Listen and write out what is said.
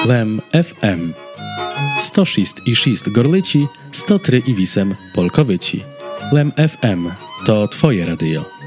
Lem FM 106,6 Gorlici, 103,8 Polkowyci. Lem FM to Twoje radio.